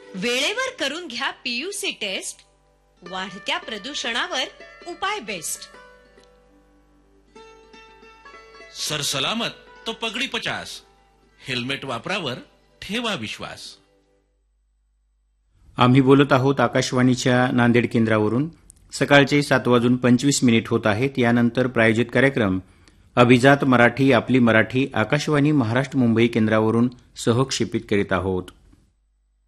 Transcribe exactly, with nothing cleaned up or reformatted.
वेळेवर करून घ्या पीयूसी टेस्ट. वाढत्या प्रदूषणावर उपाय बेस्ट. सरसलामत तो पगडी पचास. हेल्मेट वापरावर ठेवा विश्वास. आम्ही बोलत आहोत आकाशवाणीच्या नांदेड केंद्रावरून. सकाळचे सात वाजून पंचवीस मिनिट होत आहेत. यानंतर प्रायोजित कार्यक्रम अभिजात मराठी आपली मराठी आकाशवाणी महाराष्ट्र मुंबई केंद्रावरून सहक्षेपित करीत आहोत.